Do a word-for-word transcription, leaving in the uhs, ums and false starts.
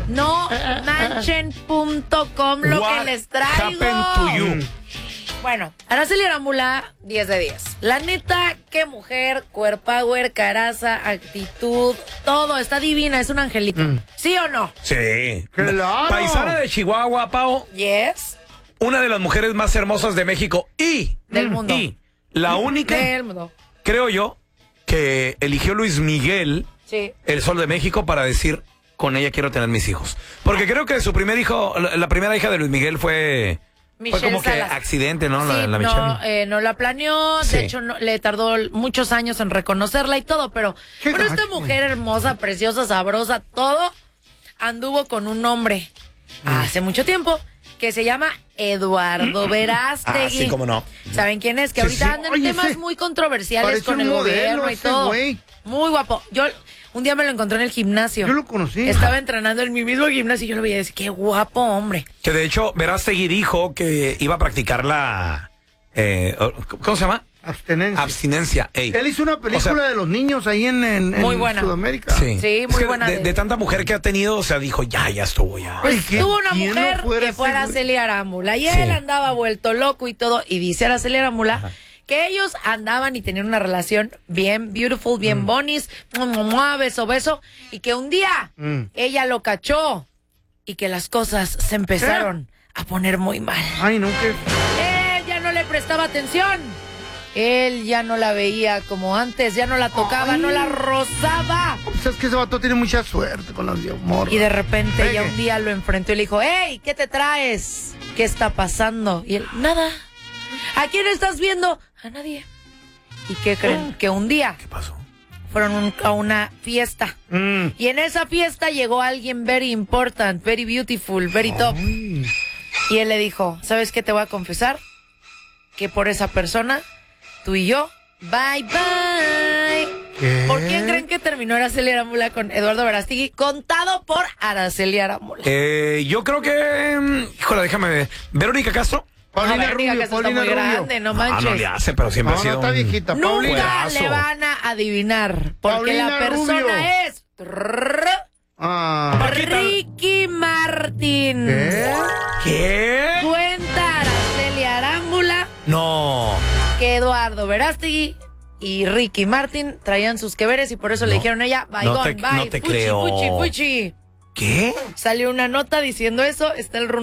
No manchen punto com lo What que les traigo. happened to you? Bueno, Araceli Arámbula, diez de diez. La neta, qué mujer, cuerpower, caraza, actitud, todo, está divina, es un angelito. Mm. ¿Sí o no? Sí. Claro. Paisana de Chihuahua, Pao. Yes. Una de las mujeres más hermosas de México y... Del mundo. Y la única, Del mundo. creo yo, que eligió Luis Miguel, sí. el Sol de México, para decir, con ella quiero tener mis hijos. Porque creo que su primer hijo, la, la primera hija de Luis Miguel fue... Michelle Fue como Salas. que accidente, ¿no? Sí, la, la no, eh, no la planeó, Sí. de hecho no, le tardó muchos años en reconocerla y todo, pero, pero esta mujer hermosa, preciosa, sabrosa, todo, anduvo con un hombre hace mucho tiempo que se llama Eduardo Verástegui. Ah, sí, cómo no. ¿Saben quién es? Que Sí, ahorita sí. anda en Oye, temas ese muy controversiales parece con un el modelo gobierno y ese todo. güey. Muy guapo. Yo un día me lo encontré en el gimnasio. Yo lo conocí. Estaba entrenando en mi mismo gimnasio y yo lo veía y decía, qué guapo hombre. Que de hecho, Verástegui dijo que iba a practicar la... Eh, ¿Cómo se llama? Abstenencia. Abstinencia. Ey. Él hizo una película O sea, de los niños ahí en, en, en Muy buena. Sudamérica. Sí, Sí, Es muy que buena De, de- de tanta mujer que ha tenido, o sea, dijo, ya, ya estuvo, ya. Ay, Pues ¿quién- tuvo una quién no mujer fuera que ese fuera güey? Araceli Arámbula y Sí. él andaba vuelto loco y todo, y dice Araceli Arámbula que ellos andaban y tenían una relación bien beautiful, bien Mm. bonis, mua, mua, mua, beso, beso, y que un día Mm. ella lo cachó y que las cosas se empezaron a poner muy mal. Ay, no, que... Él ya no le prestaba atención, él ya no la veía como antes, ya no la tocaba, Ay. no la rozaba. Pues es que ese vato tiene mucha suerte con las de humor. Y de repente Pegue. ella un día lo enfrentó y le dijo, hey, ¿qué te traes? ¿Qué está pasando? Y él, nada. ¿A quién estás viendo? A nadie. ¿Y qué creen? Que un día ¿Qué pasó? fueron un- a una fiesta. Mm. Y en esa fiesta llegó alguien very important, very beautiful, very top. Ay. Y él le dijo, ¿sabes qué te voy a confesar? Que por esa persona, tú y yo, bye bye. ¿Qué? ¿Por quién creen que terminó Araceli Arámbula con Eduardo Verástegui? Contado por Araceli Arámbula. Eh, yo creo que... mm, Híjole, déjame ver. ¿Verónica Castro? Paulina No, Verónica Rubio, Castro está Paulina muy Rubio. grande, no Ah, no manches. le hace, pero siempre No, ha sido no está un- viejita. Nunca Paulina. Juegazo. le van a adivinar. Porque Paulina la persona Rubio. es trrr, Ah. Ricky Martin. ¿Qué? ¿Qué? Cuenta Araceli Arámbula No. que Eduardo Verástegui y Ricky Martin traían sus que veres y por eso le No. dijeron a ella, bye, No gone, te- bye, no te fuchi, creo. fuchi, fuchi. ¿Qué? Salió una nota diciendo eso, está el